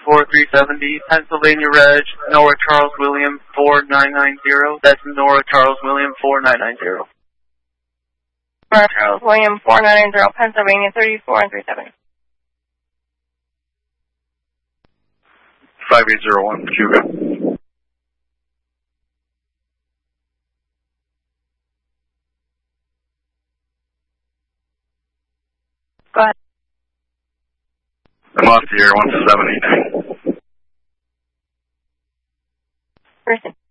34370, Pennsylvania Reg, Nora Charles William 4990. That's Nora Charles William 4990. Nora Charles William 4990, Pennsylvania 34 and 370. 5801, Cuba. Go ahead. I'm off the air, 179. Person.